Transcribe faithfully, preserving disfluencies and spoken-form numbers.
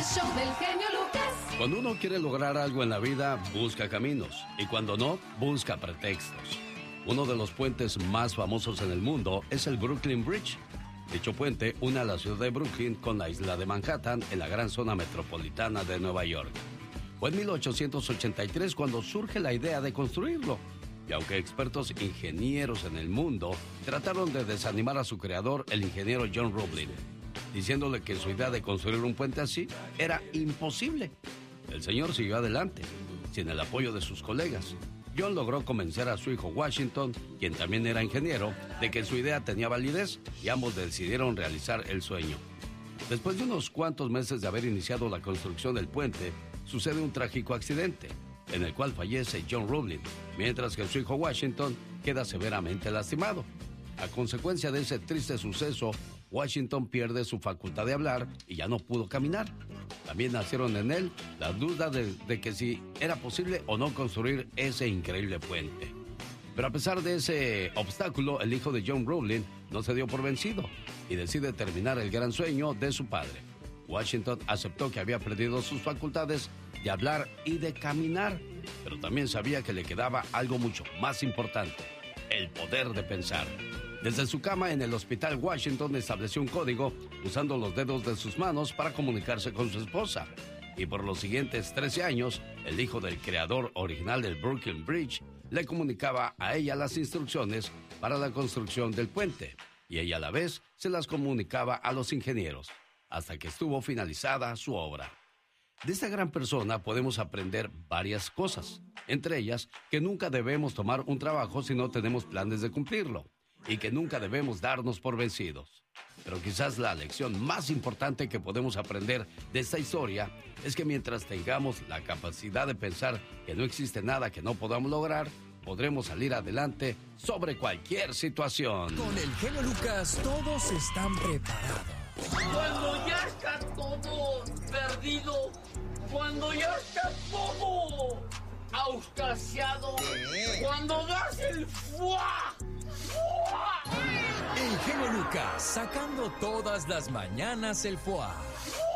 show del genio Lucas. Cuando uno quiere lograr algo en la vida, busca caminos. Y cuando no, busca pretextos. Uno de los puentes más famosos en el mundo es el Brooklyn Bridge. Dicho puente une a la ciudad de Brooklyn con la isla de Manhattan en la gran zona metropolitana de Nueva York. Fue en mil ochocientos ochenta y tres cuando surge la idea de construirlo. Y aunque expertos ingenieros en el mundo trataron de desanimar a su creador, el ingeniero John Roebling, diciéndole que su idea de construir un puente así era imposible, el señor siguió adelante, sin el apoyo de sus colegas. John logró convencer a su hijo Washington, quien también era ingeniero, de que su idea tenía validez y ambos decidieron realizar el sueño. Después de unos cuantos meses de haber iniciado la construcción del puente, sucede un trágico accidente, en el cual fallece John Roebling, mientras que su hijo Washington queda severamente lastimado. A consecuencia de ese triste suceso, Washington pierde su facultad de hablar y ya no pudo caminar. También nacieron en él las dudas de, de que si era posible o no construir ese increíble puente. Pero a pesar de ese obstáculo, el hijo de John Roebling no se dio por vencido y decide terminar el gran sueño de su padre. Washington aceptó que había perdido sus facultades de hablar y de caminar, pero también sabía que le quedaba algo mucho más importante: el poder de pensar. Desde su cama en el hospital, Washington estableció un código usando los dedos de sus manos para comunicarse con su esposa. Y por los siguientes trece años, el hijo del creador original del Brooklyn Bridge le comunicaba a ella las instrucciones para la construcción del puente, y ella a la vez se las comunicaba a los ingenieros, hasta que estuvo finalizada su obra. De esta gran persona podemos aprender varias cosas, entre ellas que nunca debemos tomar un trabajo si no tenemos planes de cumplirlo, y que nunca debemos darnos por vencidos. Pero quizás la lección más importante que podemos aprender de esta historia es que mientras tengamos la capacidad de pensar que no existe nada que no podamos lograr, podremos salir adelante sobre cualquier situación. Con el genio Lucas todos están preparados. Cuando ya está todo perdido, cuando ya está todo auscasiado, cuando das el fuá. El genio Lucas sacando todas las mañanas el fuá.